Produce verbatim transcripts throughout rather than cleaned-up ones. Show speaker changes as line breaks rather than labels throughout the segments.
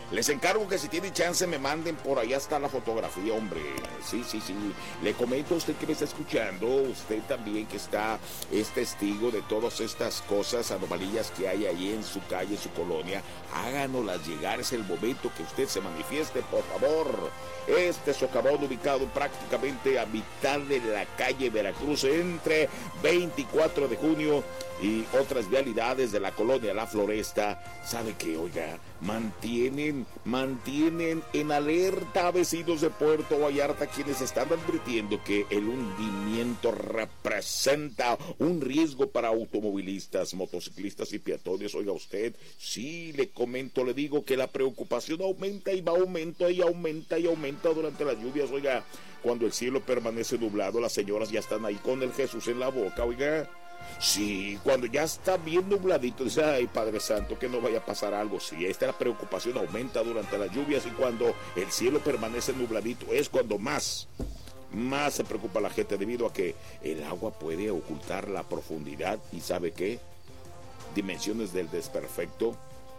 Les encargo que si tienen chance me manden por allá hasta la fotografía, hombre. Sí, sí, sí. Le comento a usted que me está escuchando, usted también que está, es testigo de todas estas cosas, anomalías que hay ahí en su calle, en su colonia. Háganoslas llegar, es el momento que usted se manifieste, por favor. Este socavón ubicado prácticamente a mitad de la calle Veracruz, entre veinticuatro de junio y otras vialidades de la colonia La Floresta. ¿Sabe qué? Oiga, mantienen, mantienen en alerta a vecinos de Puerto Vallarta, quienes están advirtiendo que el hundimiento representa un riesgo para automovilistas, motociclistas y peatones. Oiga usted, sí, le comento, le digo que la preocupación aumenta y va aumenta y aumenta y aumenta durante las lluvias. Oiga, cuando el cielo permanece nublado, las señoras ya están ahí con el Jesús en la boca, oiga. Sí, cuando ya está bien nubladito, dice, ay, Padre Santo, que no vaya a pasar algo. Sí, esta la preocupación aumenta durante las lluvias, y cuando el cielo permanece nubladito es cuando más, más se preocupa la gente, debido a que el agua puede ocultar la profundidad y ¿sabe qué? Dimensiones del desperfecto.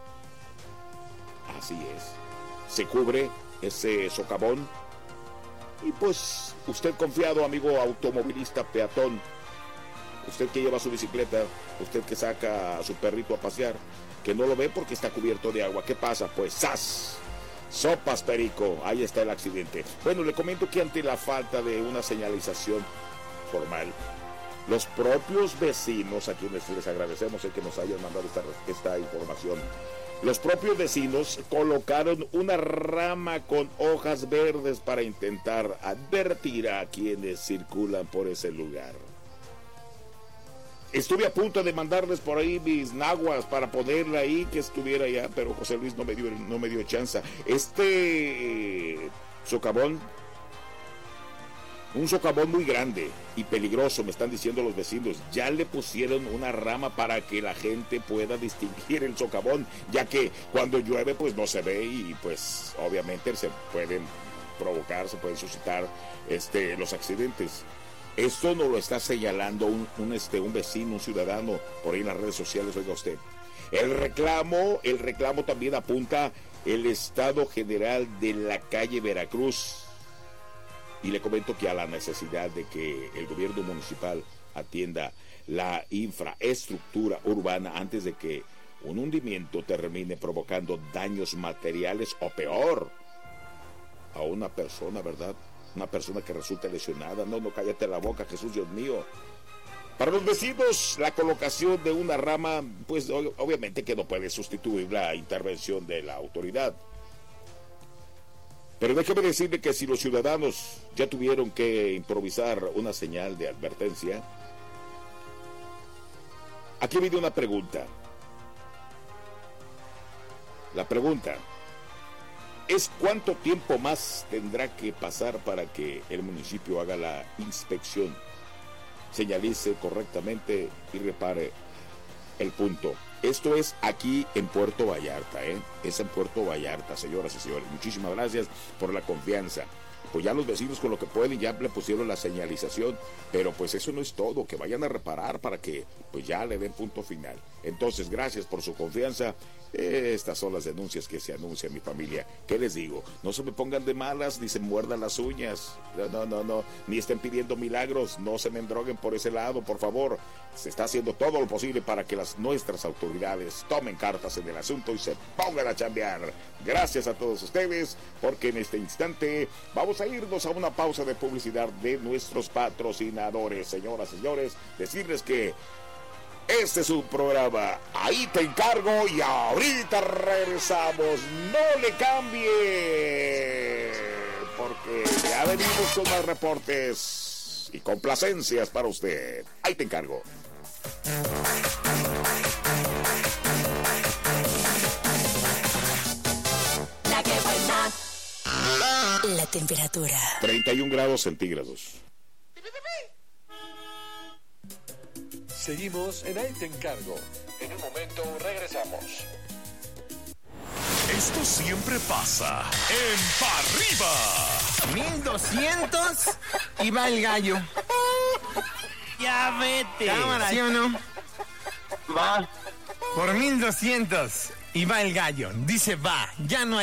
Así es, se cubre ese socavón y pues usted confiado, amigo automovilista, peatón, usted que lleva su bicicleta, usted que saca a su perrito a pasear, que no lo ve porque está cubierto de agua, ¿qué pasa? Pues ¡zas! Sopas, perico, ahí está el accidente. Bueno, le comento que ante la falta de una señalización formal, los propios vecinos, a quienes les agradecemos el que nos hayan mandado esta, esta información, los propios vecinos colocaron una rama con hojas verdes para intentar advertir a quienes circulan por ese lugar. Estuve a punto de mandarles por ahí mis naguas para ponerla ahí, que estuviera allá, pero José Luis no me dio, no me dio chance. Este eh, socavón, un socavón muy grande y peligroso, me están diciendo los vecinos. Ya le pusieron una rama para que la gente pueda distinguir el socavón, ya que cuando llueve pues no se ve y pues obviamente se pueden provocar, se pueden suscitar este, los accidentes. Esto nos lo está señalando un, un, este, un vecino, un ciudadano, por ahí en las redes sociales, oiga usted. El reclamo, el reclamo también apunta el Estado General de la calle Veracruz. Y le comento que a la necesidad de que el gobierno municipal atienda la infraestructura urbana antes de que un hundimiento termine provocando daños materiales o peor a una persona, ¿verdad? Una persona que resulta lesionada. No, no, cállate la boca, Jesús, Dios mío. Para los vecinos, la colocación de una rama, pues obviamente que no puede sustituir la intervención de la autoridad. Pero déjeme decirle que si los ciudadanos ya tuvieron que improvisar una señal de advertencia, aquí viene una pregunta. La pregunta es cuánto tiempo más tendrá que pasar para que el municipio haga la inspección, señalice correctamente y repare el punto. Esto es aquí en Puerto Vallarta, ¿eh? Es en Puerto Vallarta, señoras y señores. Muchísimas gracias por la confianza. Pues ya los vecinos con lo que pueden ya le pusieron la señalización, pero pues eso no es todo, que vayan a reparar para que pues ya le den punto final. Entonces, gracias por su confianza. Estas son las denuncias que se anuncian, mi familia. ¿Qué les digo? No se me pongan de malas ni se muerdan las uñas. No, no, no, no. Ni estén pidiendo milagros. No se me endroguen por ese lado, por favor. Se está haciendo todo lo posible para que las nuestras autoridades tomen cartas en el asunto y se pongan a chambear. Gracias a todos ustedes, porque en este instante vamos a irnos a una pausa de publicidad de nuestros patrocinadores. Señoras y señores, decirles que este es un programa Ahí Te Encargo y ahorita regresamos. No le cambie, porque ya venimos con más reportes y complacencias para usted. Ahí Te Encargo.
La que buena. La temperatura
treinta y un grados centígrados.
Seguimos en Ahí Te Encargo. En un momento regresamos.
Esto siempre pasa en Pa' Arriba.
mil doscientos y va el gallo.
Ya vete.
Cámara, ¿sí o no?
Va.
Por mil doscientos y va el gallo. Dice va, ya no hay.